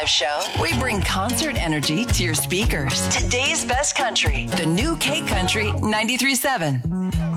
live show, we bring concert energy to your speakers. Today's best country, the new K Country 93.7.